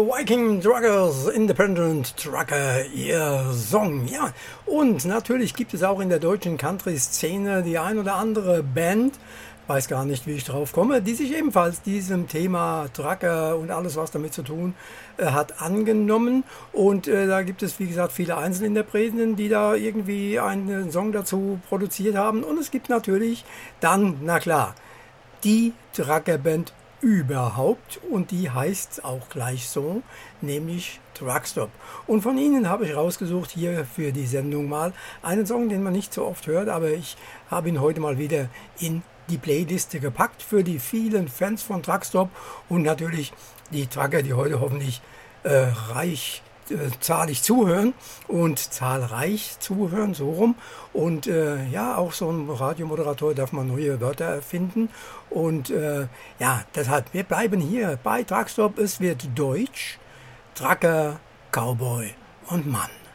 Viking Truckers, Independent Trucker, ihr Song. Ja, und natürlich gibt es auch in der deutschen Country-Szene die ein oder andere Band, weiß gar nicht, wie ich drauf komme, die sich ebenfalls diesem Thema Trucker und alles, was damit zu tun hat, angenommen. Und da gibt es, wie gesagt, viele Einzelinterpreten, die da irgendwie einen Song dazu produziert haben. Und es gibt natürlich dann, na klar, die Truckerband überhaupt, und die heißt auch gleich so, nämlich Truckstop. Und von ihnen habe ich rausgesucht hier für die Sendung mal einen Song, den man nicht so oft hört, aber ich habe ihn heute mal wieder in die Playliste gepackt für die vielen Fans von Truckstop und natürlich die Trucker, die heute hoffentlich zahlreich zuhören, so rum. Und ja, auch so ein Radiomoderator darf man neue Wörter erfinden. Und ja, deshalb, wir bleiben hier bei Truckstop. Es wird Deutsch, Trucker, Cowboy und Mann.